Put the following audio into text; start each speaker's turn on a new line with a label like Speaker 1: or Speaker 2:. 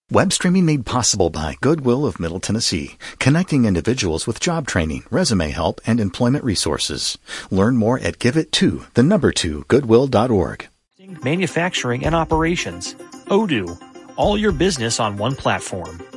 Speaker 1: Web streaming made possible by Goodwill of Middle Tennessee, connecting individuals with job training, resume help, and employment resources. Learn more at giveit2goodwill.org.
Speaker 2: Manufacturing and operations. Odoo. All your business on one platform.